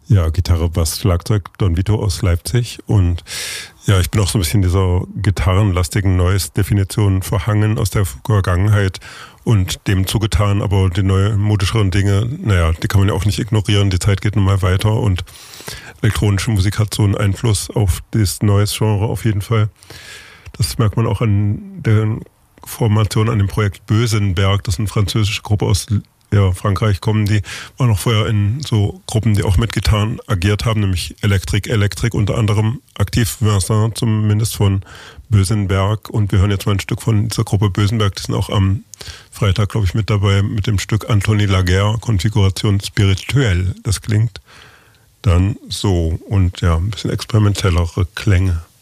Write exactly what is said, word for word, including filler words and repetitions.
Ja, Gitarre, Bass, Schlagzeug, Don Vito aus Leipzig. Und ja, ich bin auch so ein bisschen dieser gitarrenlastigen Noise-Definition verhangen aus der Vergangenheit und dem zugetan, aber die neuen modischeren Dinge, naja, die kann man ja auch nicht ignorieren. Die Zeit geht nun mal weiter und elektronische Musik hat so einen Einfluss auf das Noise-Genre auf jeden Fall. Das merkt man auch an der Formation, an dem Projekt Bösenberg. Das ist eine französische Gruppe aus ja, Frankreich kommen. Die waren noch vorher in so Gruppen, die auch mit Gitarren agiert haben, nämlich Electric Electric unter anderem aktiv, Vincent zumindest von Bösenberg. Und wir hören jetzt mal ein Stück von dieser Gruppe Bösenberg. Die sind auch am Freitag, glaube ich, mit dabei mit dem Stück Anthony Laguerre, Konfiguration spirituell. Das klingt dann so und ja, ein bisschen experimentellere Klänge.